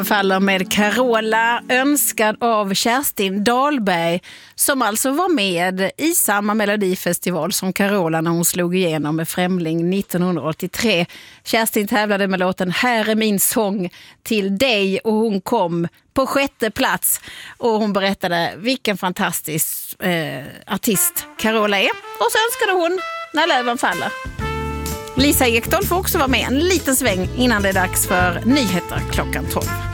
Faller med Carola, önskad av Kerstin Dahlberg, som alltså var med i samma melodifestival som Carola när hon slog igenom med Främling 1983. Kerstin tävlade med låten Här är min sång till dig och hon kom på 6:e plats. Och hon berättade vilken fantastisk artist Carola är. Och så önskade hon När löven faller. Lisa Ekdahl får också vara med en liten sväng innan det är dags för nyheter klockan 12.